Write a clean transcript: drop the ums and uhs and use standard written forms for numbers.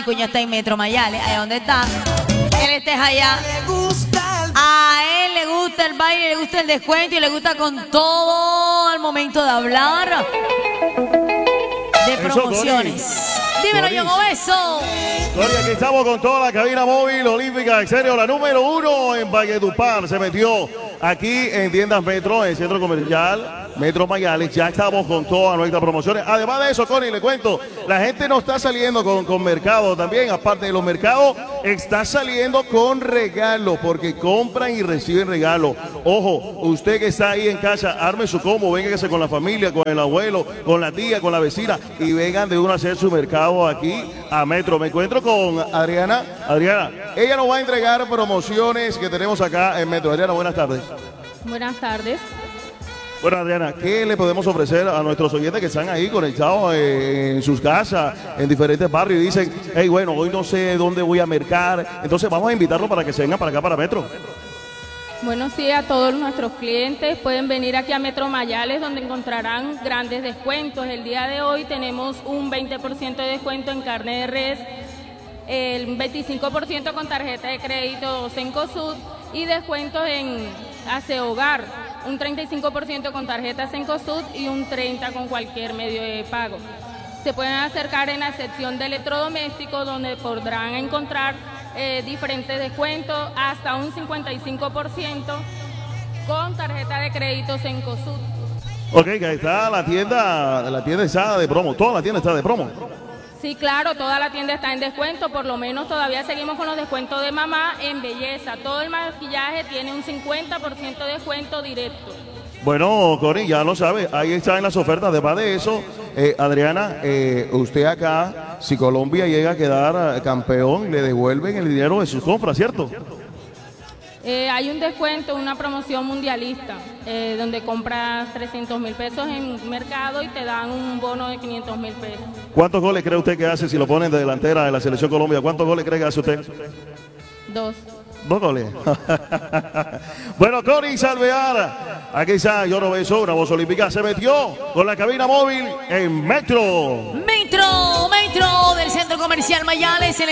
mi cuñado está en Metro Mayales, allá donde está. Él está allá. A él le gusta el baile, le gusta el descuento y le gusta con todo al momento de hablar de promociones. Dímelo, John Obeso. Gloria, aquí estamos con toda la cabina móvil olímpica, en serio, la número 1 en Valledupar. Se metió aquí en tiendas Metro, en el centro comercial Metro Mayales. Ya estamos con todas nuestras promociones. Además de eso, Connie, le cuento, la gente no está saliendo con mercado también. Aparte de los mercados, está saliendo con regalos, porque compran y reciben regalos. Ojo, usted que está ahí en casa, arme su combo, véngase con la familia, con el abuelo, con la tía, con la vecina, y vengan de uno a hacer su mercado aquí a Metro. Me encuentro con Adriana. Adriana, ella nos va a entregar promociones que tenemos acá en Metro. Adriana, buenas tardes. Buenas tardes. Bueno, Adriana, ¿qué le podemos ofrecer a nuestros oyentes que están ahí conectados en sus casas, en diferentes barrios y dicen, hey, bueno, hoy no sé dónde voy a mercar? Entonces vamos a invitarlos para que se vengan para acá, para Metro. Bueno, sí, a todos nuestros clientes pueden venir aquí a Metro Mayales, donde encontrarán grandes descuentos. El día de hoy tenemos un 20% de descuento en carne de res, el 25% con tarjeta de crédito Cencosud y descuentos en aseo hogar, un 35% con tarjeta Cencosud y un 30% con cualquier medio de pago. Se pueden acercar en la sección de electrodomésticos, donde podrán encontrar diferentes descuentos, hasta un 55% con tarjeta de crédito Cencosud. Ok, que está la tienda está de promo, toda la tienda está de promo. Sí, claro, toda la tienda está en descuento, por lo menos todavía seguimos con los descuentos de mamá en belleza. Todo el maquillaje tiene un 50% de descuento directo. Bueno, Connie, ya lo sabe, ahí están las ofertas. Además de eso, Adriana, usted acá, si Colombia llega a quedar campeón, le devuelven el dinero de sus compras, ¿cierto? Hay un descuento, una promoción mundialista, donde compras 300.000 pesos en mercado y te dan un bono de 500.000 pesos. ¿Cuántos goles cree usted que hace si lo ponen de delantera de la Selección Colombia? ¿Cuántos goles cree que hace usted? 2. 2 goles. Bueno, Connie Salvear, aquí está John Obeso, una voz olímpica, se metió con la cabina móvil en Metro. Metro del Centro Comercial Mayales.